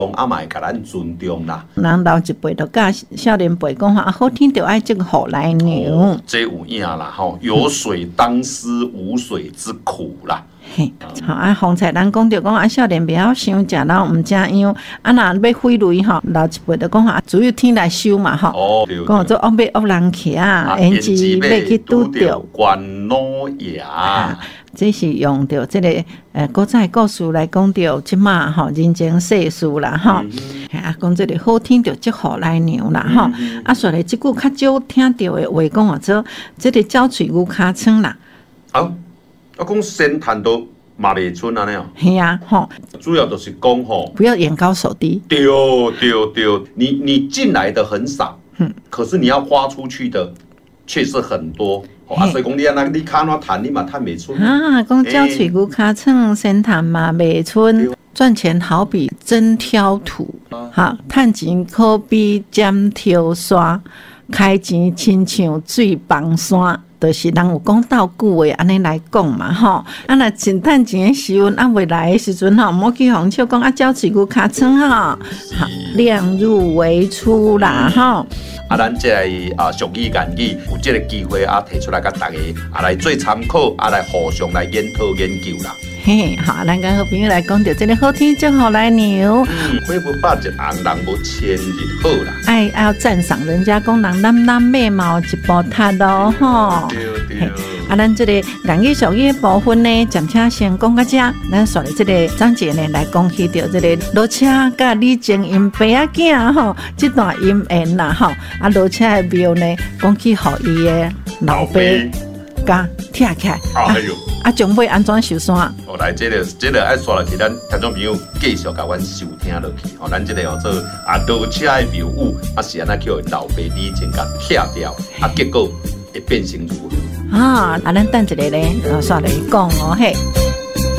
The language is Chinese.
讲啊嘛会甲咱尊重啦。 人老一辈就教少年辈讲啊，好天就爱这个好来牛。 这有影啦吼，有水当思无水之苦啦。 嘿，好啊，方才咱讲着讲啊，少年不要伤食老唔正样，啊若要毁雷吼，老一辈就讲啊，主要天来收嘛吼。 哦， 讲做恶要恶人骑啊，胭脂要去拄着关老牙。 这是用着这个古早故事来讲着即马吼人情世事啦吼，啊讲这个好天着祝福来牛啦吼，啊说咧即句较少听到的话讲做这个鸟喙牛尻川啦。 啊，我讲先谈到嘛袂春安尼哦。 系啊，吼， 主要就是讲吼， 不要眼高手低。 对，你进来的很少，可是你要花出去的却是很多。啊，所以讲你安那你卡哪赚，你嘛赚袂出。 啊，讲鸟喙牛尻川先赚嘛袂出，赚钱好比针挑土，哈，趁钱可比针挑沙，开钱亲像水放山。就是人有讲道句话安尼来讲嘛吼，啊若真趁钱的时阵，啊未来的时阵吼，莫去红笑讲啊鸟喙牛尻川吼，量入为出啦吼。 啊，咱这个俗语谚语有这个机会啊，提出来甲大家来做参考，啊来互相来研讨研究啦。 嘿，好，咱跟好朋友来讲到这个好天祝福来牛。 花不百日红，人无千日好啦。 爱要赞赏人家讲人男男美貌一步踏咯吼。 对。 啊，咱这个言语俗语的部分呢，暂且先讲到这。咱说的这个章节呢，来讲起到这个罗车甲李正因爸仔囝吼，这段姻缘啦吼。啊，罗车的庙呢，讲起互伊的老爸甲拆起来。 哎呦！ 啊，将尾安怎收山？ 哦，来，这个爱刷落去，咱听众朋友继续甲阮收听落去。哦，咱这个叫做罗车的庙宇，啊是安那叫老爸李正甲拆掉，啊结果会变成如何？ 啊，咱等一个咧，刷来讲哦嘿。